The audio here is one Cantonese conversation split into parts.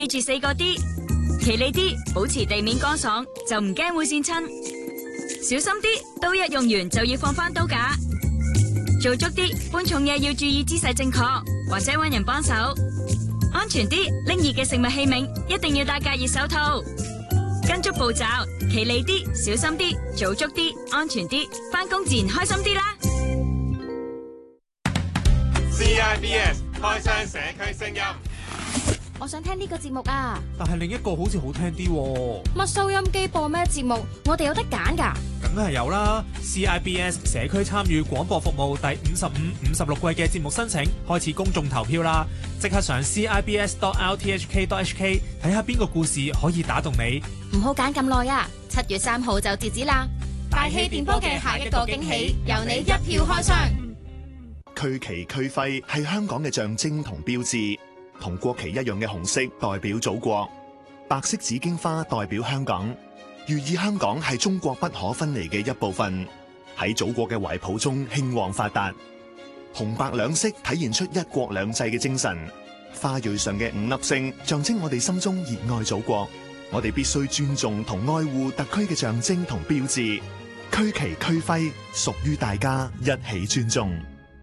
記住4個 D， 企理啲，保持地面乾爽，就唔驚會跣親。小心啲，刀一用完就要放返刀架。做足啲，搬重嘢要注意姿勢正確，或者搵人幫手。安全啲，拎熱嘅食物器皿一定要戴隔熱手套。跟足步驟，企理啲，小心啲，做足啲，安全啲，返工自然開心啲啦。 CIBS 開箱社區聲音。 我想聽呢個節目啊， 但係另一個好似好聽啲喎。 乜收音機播咩節目？我哋有得揀㗎。 梗係有啦 ！CIBS 社區參與廣播服務第55、56季嘅節目申請開始公眾投票啦！即刻上 CIBS.RTHK.HK 睇下邊個故事可以打動你。 唔好揀咁耐啊！7月3號就截止啦！大氣電波嘅下一個驚喜，由你一票開箱。 區旗區徽係香港嘅象徵同標誌，同國旗一樣嘅紅色代表祖國，白色紫荊花代表香港，寓意香港係中國不可分離嘅一部分，喺祖國嘅懷抱中興旺發達。紅白兩色體現出一國兩制嘅精神，花蕊上嘅5粒星象徵我哋心中熱愛祖國，我哋必須尊重同愛護特區嘅象徵同標誌，區旗區徽屬於大家，一起尊重。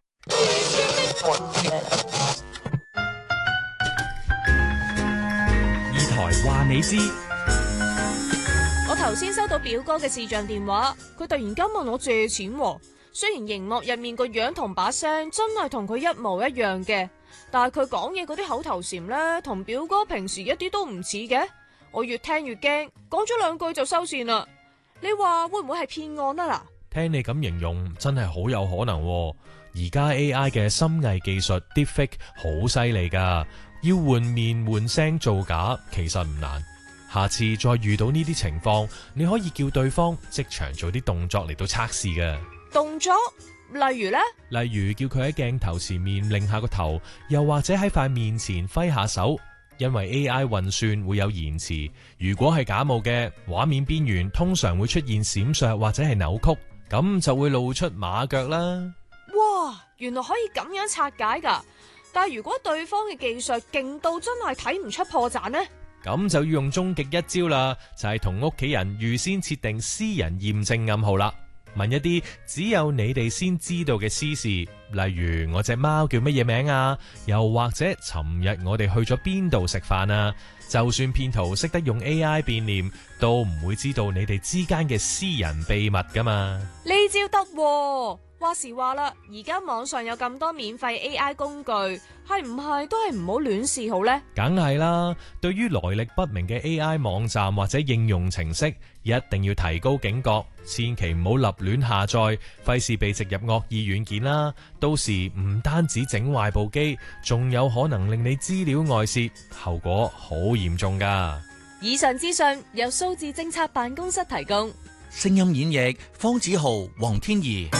話你知， 我頭先收到表哥嘅視像電話，佢突然間問我借錢。雖然熒幕入面個樣同把聲真係同佢一模一樣嘅，但係佢講嘢嗰啲口頭禪呢，同表哥平時一啲都唔似嘅。我越聽越驚，講咗2句就收線啦。你話會唔會係騙案啊？嗱， 聽你咁形容，真係好有可能。而家 AI 嘅深偽技術 Deepfake 好犀利噶。要換面換聲造假其實唔難，下次再遇到呢啲情況，你可以叫對方即場做啲動作嚟到測試嘅。 動作？例如呢？ 例如叫佢喺鏡頭前面擰下個頭，又或者喺塊面前揮下手。因為 AI 運算會有延遲，如果係假冒嘅，畫面邊緣通常會出現閃爍或者係扭曲，咁就會露出馬腳啦。 哇，原來可以咁樣拆解㗎！但係如果對方嘅技術勁到真係睇唔出破綻呢？ 咁就要用終極一招啦，就係同屋企人預先設定私人驗證暗號啦。問一啲只有你哋先知道嘅私事，例如我隻貓叫乜嘢名啊，又或者尋日我哋去咗邊度食飯啊。就算騙徒識得用 AI 變臉，都唔會知道你哋之間嘅私人秘密噶嘛。 呢招得喎。話時話啦，而家網上有咁多免費 AI 工具，係唔係都係唔好亂試好呢？ 梗係啦，對於來歷不明嘅 AI 網站或者應用程式，一定要提高警覺，千祈唔好立亂下載，費事被植入惡意軟件啦。到時唔單止整壞部機，仲有可能令你資料外泄，後果好嚴重噶。 以上資訊由數字政策辦公室提供。 聲音演繹方子豪、黃天怡。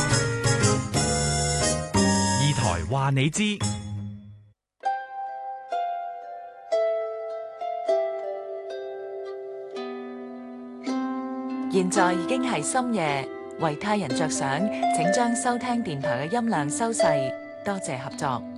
二台話你知， 現在已經係深夜，為他人着想，請將收聽電台嘅音量收細，多謝合作。